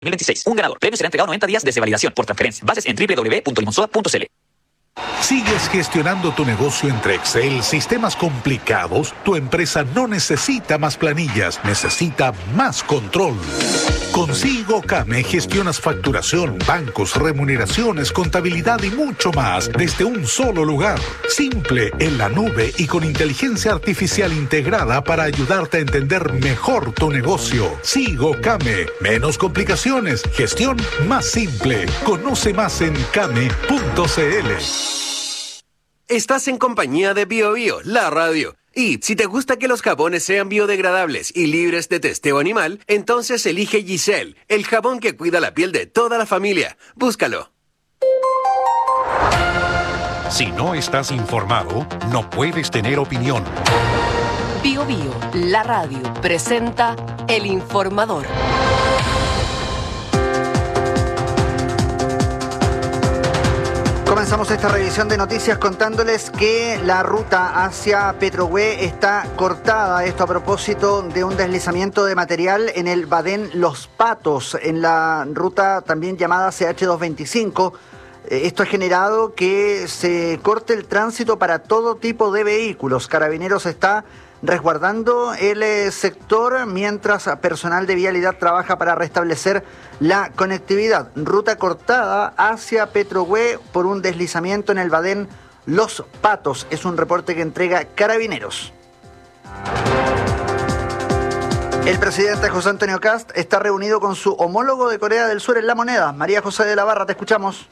2026. Un ganador. Premio será entregado 90 días desde validación por transferencia. Bases en www.limonsoda.cl. ¿Sigues gestionando tu negocio entre Excel, sistemas complicados? Tu empresa no necesita más planillas, necesita más control. Con SIGOCAME gestionas facturación, bancos, remuneraciones, contabilidad y mucho más desde un solo lugar. Simple, en la nube y con inteligencia artificial integrada para ayudarte a entender mejor tu negocio. SIGOCAME. Menos complicaciones, gestión más simple. Conoce más en came.cl. Estás en compañía de BioBio, la radio. Y si te gusta que los jabones sean biodegradables y libres de testeo animal, entonces elige Giselle, el jabón que cuida la piel de toda la familia. Búscalo. Si no estás informado, no puedes tener opinión. BioBio, la radio, presenta El Informador. Comenzamos esta revisión de noticias contándoles que la ruta hacia Petrohue está cortada. Esto a propósito de un deslizamiento de material en el Badén Los Patos, en la ruta también llamada CH225. Esto ha generado que se corte el tránsito para todo tipo de vehículos. Carabineros está resguardando el sector mientras personal de vialidad trabaja para restablecer la conectividad. Ruta cortada hacia Petrohue por un deslizamiento en el Badén Los Patos. Es un reporte que entrega Carabineros. El presidente José Antonio Kast está reunido con su homólogo de Corea del Sur en La Moneda. María José de la Barra, te escuchamos.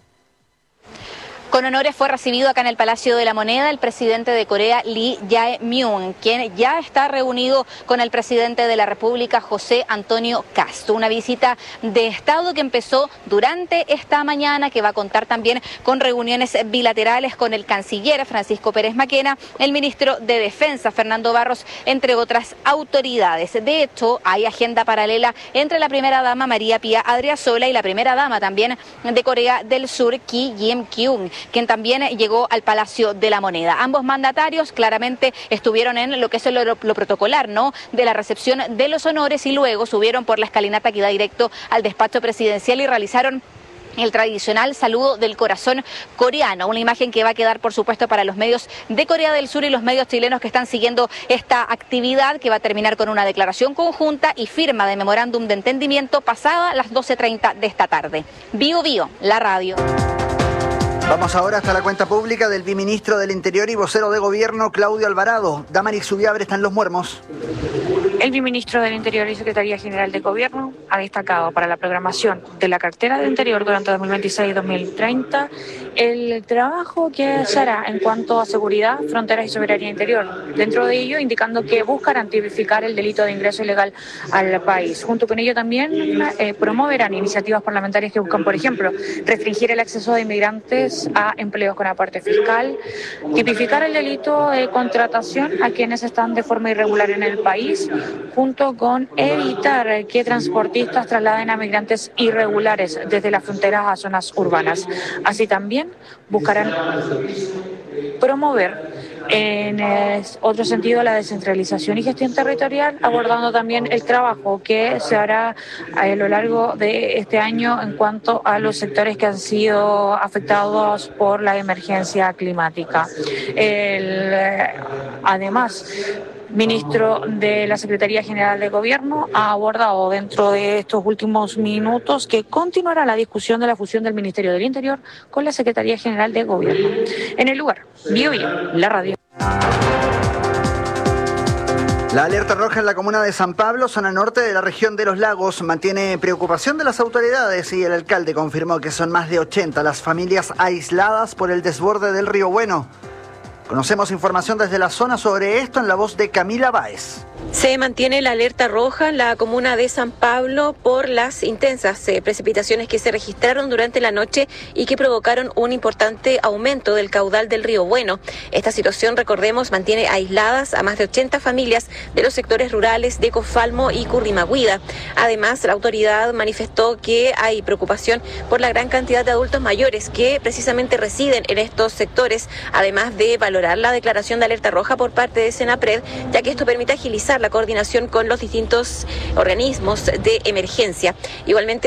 Con honores fue recibido acá en el Palacio de la Moneda el presidente de Corea, Lee Jae-myung, quien ya está reunido con el presidente de la República, José Antonio Kast. Una visita de Estado que empezó durante esta mañana, que va a contar también con reuniones bilaterales con el canciller Francisco Pérez Maquena, el ministro de Defensa, Fernando Barros, entre otras autoridades. De hecho, hay agenda paralela entre la primera dama, María Pía Adriasola, y la primera dama también de Corea del Sur, Ki Jim-kyung, quien también llegó al Palacio de la Moneda. Ambos mandatarios claramente estuvieron en lo que es lo protocolar, ¿no?, de la recepción de los honores, y luego subieron por la escalinata que da directo al despacho presidencial y realizaron el tradicional saludo del corazón coreano, una imagen que va a quedar, por supuesto, para los medios de Corea del Sur y los medios chilenos que están siguiendo esta actividad, que va a terminar con una declaración conjunta y firma de memorándum de entendimiento pasada las 12:30 de esta tarde. BioBio, la radio. Vamos ahora hasta la cuenta pública del viceministro del Interior y vocero de Gobierno, Claudio Alvarado. Damaris Subiabre está en Los Muermos. El viceministro del Interior y Secretaría General de Gobierno ha destacado para la programación de la cartera de Interior durante 2026-2030 el trabajo que se hará en cuanto a seguridad, fronteras y soberanía interior. Dentro de ello, indicando que buscarán tipificar el delito de ingreso ilegal al país. Junto con ello también promoverán iniciativas parlamentarias que buscan, por ejemplo, restringir el acceso de inmigrantes a empleos con aparte fiscal, tipificar el delito de contratación a quienes están de forma irregular en el país, junto con evitar que transportistas trasladen a migrantes irregulares desde las fronteras a zonas urbanas. Así también buscarán promover en otro sentido la descentralización y gestión territorial, abordando también el trabajo que se hará a lo largo de este año en cuanto a los sectores que han sido afectados por la emergencia climática. Además, ministro de la Secretaría General de Gobierno ha abordado dentro de estos últimos minutos que continuará la discusión de la fusión del Ministerio del Interior con la Secretaría General de Gobierno. En el lugar, BioBio, la radio. La alerta roja en la comuna de San Pablo, zona norte de la región de Los Lagos, mantiene preocupación de las autoridades y el alcalde confirmó que son más de 80 las familias aisladas por el desborde del río Bueno. Conocemos información desde la zona sobre esto en la voz de Camila Báez. Se mantiene la alerta roja en la comuna de San Pablo por las intensas precipitaciones que se registraron durante la noche y que provocaron un importante aumento del caudal del río Bueno. Esta situación, recordemos, mantiene aisladas a más de 80 familias de los sectores rurales de Cofalmo y Currimagüida. Además, la autoridad manifestó que hay preocupación por la gran cantidad de adultos mayores que precisamente residen en estos sectores, además de valorar valorar la declaración de alerta roja por parte de Senapred, ya que esto permite agilizar la coordinación con los distintos organismos de emergencia. Igualmente,